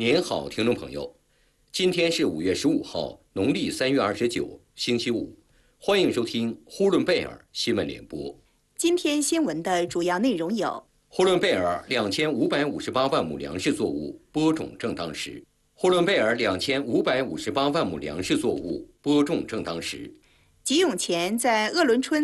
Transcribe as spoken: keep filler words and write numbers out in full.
您好，听众朋友，今天是五月十五号，农历三月二十九，星期五，欢迎收听呼伦贝尔新闻联播。 今天新闻的主要内容有： 呼伦贝尔两千五百五十八万亩粮食作物播种正当时。呼伦贝尔两千五百五十八万亩粮食作物播种正当时。 吉永前在鄂伦春